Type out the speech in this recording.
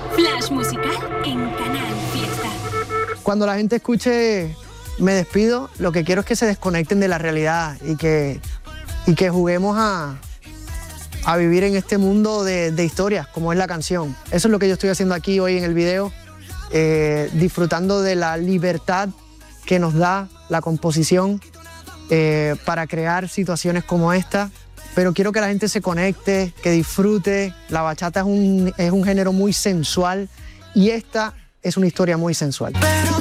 Flash musical en Canal Fiesta. Cuando la gente escuche Me despido, lo que quiero es que se desconecten de la realidad y que juguemos a vivir en este mundo de historias, como es la canción. Eso es lo que yo estoy haciendo aquí hoy en el video, disfrutando de la libertad que nos da la composición para crear situaciones como esta. Pero quiero que la gente se conecte, que disfrute. La bachata es un género muy sensual y esta es una historia muy sensual.